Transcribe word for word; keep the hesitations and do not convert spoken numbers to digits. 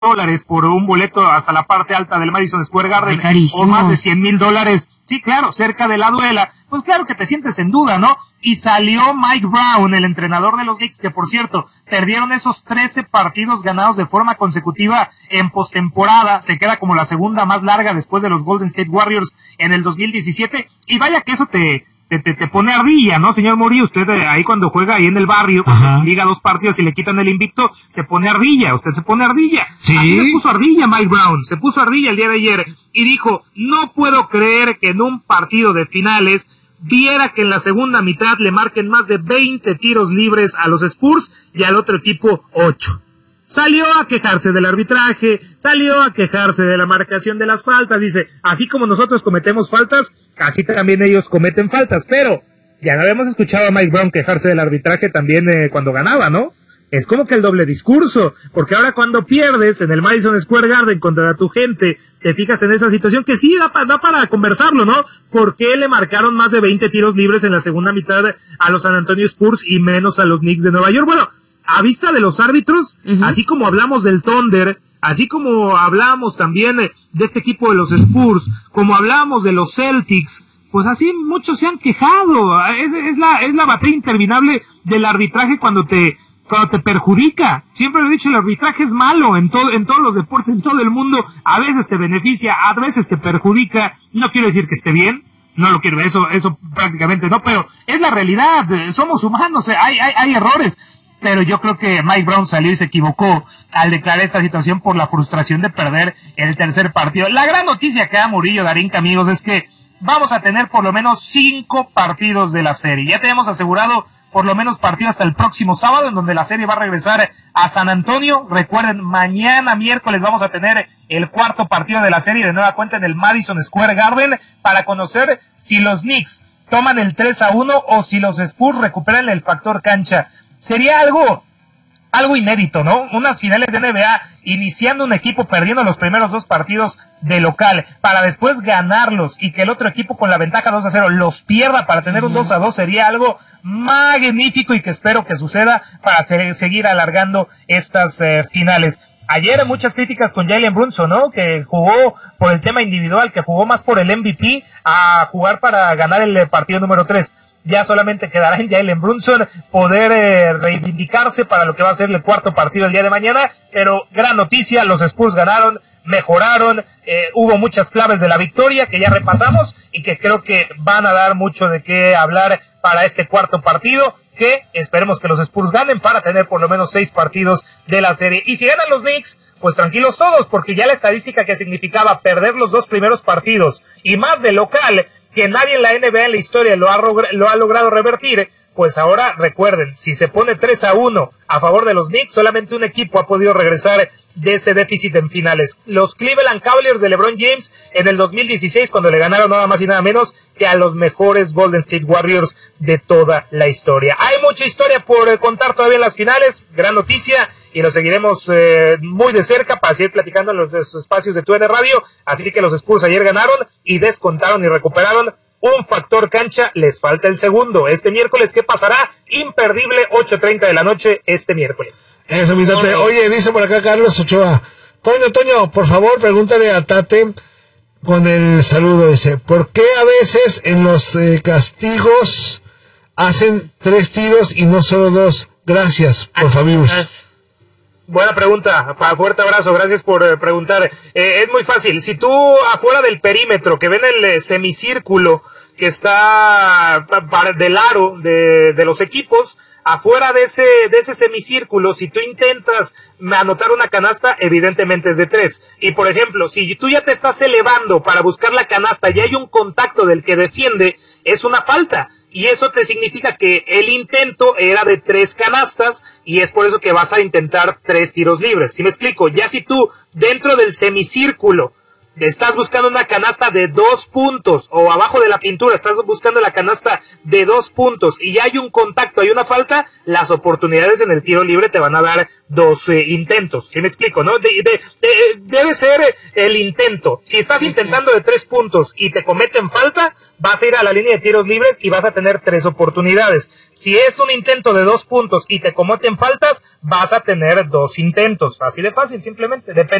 dólares por un boleto hasta la parte alta del Madison Square Garden, o más de cien mil dólares, sí, claro, cerca de la duela, pues claro que te sientes en duda, ¿no? Y salió Mike Brown, el entrenador de los Knicks, que por cierto, perdieron esos trece partidos ganados de forma consecutiva en postemporada, se queda como la segunda más larga después de los Golden State Warriors en el dos mil diecisiete, y vaya que eso te... Te, te, te pone ardilla, ¿no, señor Mori? Usted eh, ahí cuando juega ahí en el barrio, cuando liga dos partidos y le quitan el invicto, se pone ardilla, usted se pone ardilla. ¿Sí? Así se puso ardilla Mike Brown, se puso ardilla el día de ayer y dijo, no puedo creer que en un partido de finales viera que en la segunda mitad le marquen más de veinte tiros libres a los Spurs y al otro equipo ocho. Salió a quejarse del arbitraje, salió a quejarse de la marcación de las faltas, dice, así como nosotros cometemos faltas, así también ellos cometen faltas, pero ya no habíamos escuchado a Mike Brown quejarse del arbitraje también eh, cuando ganaba, ¿no? Es como que el doble discurso, porque ahora cuando pierdes en el Madison Square Garden contra tu gente, te fijas en esa situación que sí da, pa, da para conversarlo, ¿no? ¿Por qué le marcaron más de veinte tiros libres en la segunda mitad a los San Antonio Spurs y menos a los Knicks de Nueva York? Bueno, a vista de los árbitros, uh-huh. así como hablamos del Thunder, así como hablamos también de este equipo de los Spurs, como hablamos de los Celtics, pues así muchos se han quejado. Es, es la es la batalla interminable del arbitraje cuando te cuando te perjudica. Siempre lo he dicho, el arbitraje es malo en todo en todos los deportes, en todo el mundo. A veces te beneficia, a veces te perjudica. No quiero decir que esté bien. No lo quiero, eso eso prácticamente no, pero es la realidad. Somos humanos, hay hay, hay errores. Pero yo creo que Mike Brown salió y se equivocó al declarar esta situación por la frustración de perder el tercer partido. La gran noticia que da Murillo, Darín, amigos, es que vamos a tener por lo menos cinco partidos de la serie. Ya tenemos asegurado por lo menos partido hasta el próximo sábado, en donde la serie va a regresar a San Antonio. Recuerden, mañana miércoles vamos a tener el cuarto partido de la serie de nueva cuenta en el Madison Square Garden para conocer si los Knicks toman el tres a uno o si los Spurs recuperan el factor cancha. Sería algo, algo inédito, ¿no? Unas finales de N B A iniciando un equipo perdiendo los primeros dos partidos de local para después ganarlos y que el otro equipo con la ventaja dos a cero los pierda para tener un dos a dos sería algo magnífico y que espero que suceda para ser, seguir alargando estas eh, finales. Ayer muchas críticas con Jalen Brunson, ¿no? Que jugó por el tema individual, que jugó más por el M V P a jugar para ganar el partido número tres. Ya solamente quedará en Jalen Brunson poder eh, reivindicarse para lo que va a ser el cuarto partido el día de mañana, pero gran noticia, los Spurs ganaron, mejoraron, eh, hubo muchas claves de la victoria que ya repasamos y que creo que van a dar mucho de qué hablar para este cuarto partido, que esperemos que los Spurs ganen para tener por lo menos seis partidos de la serie. Y si ganan los Knicks, pues tranquilos todos, porque ya la estadística que significaba perder los dos primeros partidos y más de local, que nadie en la N B A en la historia lo ha, lo ha logrado revertir, pues ahora recuerden, si se pone tres a uno a favor de los Knicks, solamente un equipo ha podido regresar de ese déficit en finales. Los Cleveland Cavaliers de LeBron James en el dos mil dieciséis, cuando le ganaron nada más y nada menos que a los mejores Golden State Warriors de toda la historia. Hay mucha historia por eh, contar todavía en las finales, gran noticia, y lo seguiremos eh, muy de cerca para seguir platicando en los, los espacios de T U N Radio. Así que los Spurs ayer ganaron y descontaron y recuperaron un factor cancha, les falta el segundo. Este miércoles, ¿qué pasará? Imperdible, ocho treinta de la noche este miércoles. Eso, mi Tate. Oye, dice por acá Carlos Ochoa. Toño, Toño, por favor, pregúntale a Tate con el saludo ese. ¿Por qué a veces en los eh, castigos hacen tres tiros y no solo dos? Gracias, por favor. Buena pregunta, fuerte abrazo, gracias por eh, preguntar. Eh, es muy fácil, si tú afuera del perímetro, que ven el eh, semicírculo que está para, del aro de, de los equipos, afuera de ese, de ese semicírculo, si tú intentas anotar una canasta, evidentemente es de tres. Y por ejemplo, si tú ya te estás elevando para buscar la canasta y hay un contacto del que defiende, es una falta. Y eso te significa que el intento era de tres canastas y es por eso que vas a intentar tres tiros libres. ¿Sí me explico? Ya si tú dentro del semicírculo estás buscando una canasta de dos puntos, o abajo de la pintura estás buscando la canasta de dos puntos, y ya hay un contacto, hay una falta, las oportunidades en el tiro libre te van a dar dos eh, intentos. ¿Sí me explico, no? De, de, de, debe ser el intento. Si estás intentando de tres puntos y te cometen falta, vas a ir a la línea de tiros libres y vas a tener tres oportunidades. Si es un intento de dos puntos y te cometen faltas, vas a tener dos intentos. Así de fácil, simplemente. Depende